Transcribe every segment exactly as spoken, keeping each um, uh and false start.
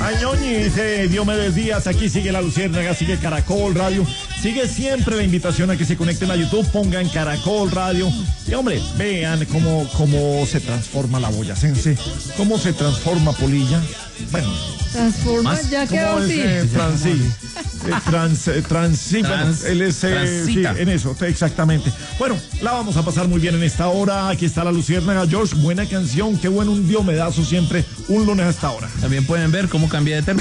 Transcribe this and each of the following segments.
Añoñi dice Diomedes Díaz, aquí sigue La Luciérnaga, sigue Caracol Radio, sigue siempre la invitación a que se conecten a YouTube, pongan Caracol Radio y hombre, vean cómo, cómo se transforma la boyacense, cómo se transforma Polilla, bueno. Transforma, ya quedó así. Eh, trans, sí, eh, trans, eh, trans, sí, Trans, bueno, él es, eh, sí, en eso, exactamente. Bueno, la vamos a pasar muy bien en esta hora. Aquí está La Luciérnaga. George, buena canción, qué buen un diomedazo siempre, un lunes a esta hora. También pueden ver cómo cambié de tema.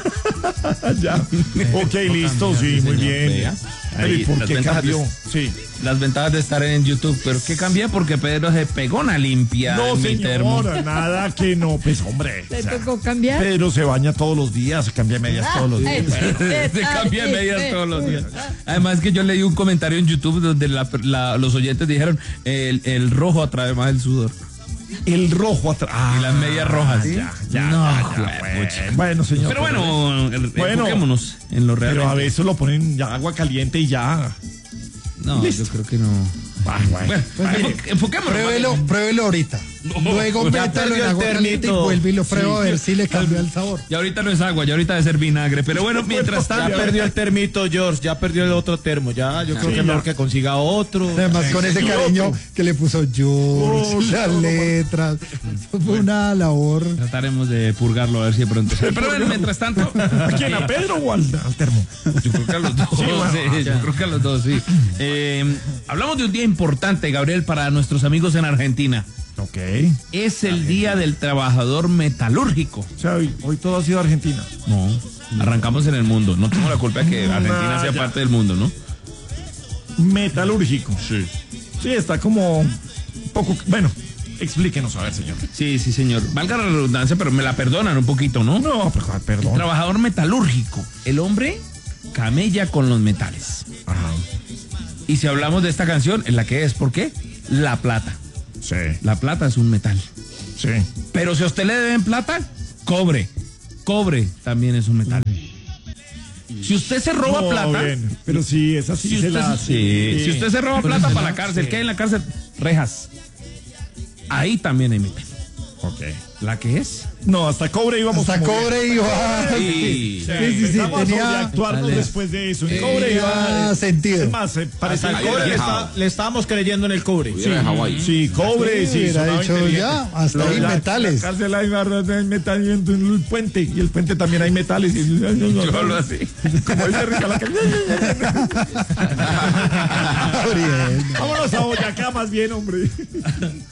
Ya, ok, listo, sí, muy bien. Pero, ¿y por qué cambió? Sí. Las ventajas de estar en YouTube, pero ¿qué cambié? Porque Pedro se pegó una limpia No, en mi termo. señora, nada que no, pues hombre. ¿Le o sea, tocó cambiar? Pedro se baña todos los días, se cambia medias todos los días. Se cambia medias todos los días. Además que yo leí un comentario en YouTube donde la, la, los oyentes dijeron el, el rojo atrae más el sudor. El rojo atrás. Ah, Y las medias rojas. ¿sí? Ya, ya, No, ya, ya, güey, bueno, pucha. bueno, señor. Pero bueno, el- Bueno, enfoquémonos en lo real. Pero a veces lo ponen ya agua caliente y ya. No, Listo. yo creo que no. Ah, bueno. Bueno, Bueno, enfo- enfoquémonos. Pruébelo, pruébelo ahorita. Luego ya métalo en perdió el agua caliente y termito. vuelve y lo prueba a ver si le cambia el sabor. Y ahorita no es agua, ya ahorita debe ser vinagre. Pero bueno, mientras Ya tanto. perdió el termito, George, ya perdió el otro termo, ya, yo creo Sí, que es ya. mejor que consiga otro. Además con ese cariño que le puso George, Oh, las no, no, letras. Eso fue una labor. Trataremos de purgarlo a ver si de pronto. Pero bueno, mientras tanto. ¿A quién? ¿A Pedro o al, al termo? Yo creo que a los dos. Sí, bueno, sí, yo creo que a los dos, sí. Eh, hablamos de un día importante, Gabriel, para nuestros amigos en Argentina. Ok. Es el Día del Trabajador Metalúrgico. O sea, hoy, hoy todo ha sido Argentina. No, arrancamos en el mundo. No tengo la culpa de que Argentina Ah, sea ya. parte del mundo, ¿no? Metalúrgico. Sí. Sí, está como un poco. Bueno, explíquenos, a ver, señor. Sí, sí, señor. Valga la redundancia, pero me la perdonan un poquito, ¿no? No, pero, perdón. Trabajador metalúrgico. El hombre camella con los metales. Ajá. Y si hablamos de esta canción, ¿en la que es? ¿Por qué? La plata. Sí, La plata es un metal. sí. Pero si a usted le deben plata, cobre. Cobre también es un metal. Si usted se roba No, plata, bien, pero sí, es así. si se usted, la sí, hace. si usted se roba Pero plata se para la- la cárcel, sí. ¿qué hay en la cárcel? Rejas. Ahí también hay metal. Ok. ¿La que es? No, hasta cobre íbamos. Hasta como bien. cobre iba. Sí. Sí, sí, sí, Empezamos a tenía- sobreactuarnos Dale. después de eso. En cobre iba. Tenía sentido. Es más, eh, parecía Hasta el que cobre le, era- está- le estábamos creyendo en el cobre. Sí, sí, cobre, sí. Hubiera sonaba dicho inteligente. ya, hasta Lo- ahí la- metales. La cárcel hay barras, hay metal y en el puente. Y el puente también hay metales. Y, Yo hablo así. Como dice Ricardo. Gabriel. Vámonos a Boyacá más bien, hombre.